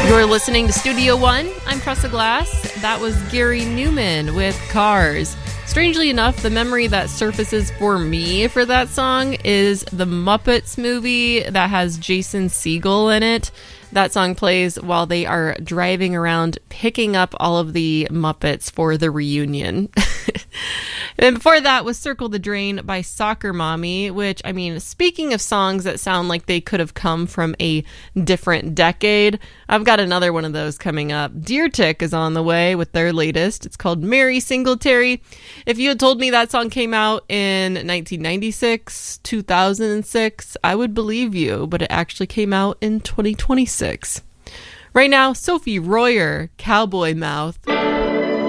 You're listening to Studio One. I'm Tressa Glass. That was Gary Newman with Cars. Strangely enough, the memory that surfaces for me for that song is the Muppets movie that has Jason Segel in it. That song plays while they are driving around picking up all of the Muppets for the reunion. And before that was Circle the Drain by Soccer Mommy, which, I mean, speaking of songs that sound like they could have come from a different decade, I've got another one of those coming up. Deer Tick is on the way with their latest. It's called Mary Singletary. If you had told me that song came out in 1996, 2006, I would believe you, but it actually came out in 2026. Right now, Sophie Royer, Cowboy Mouth.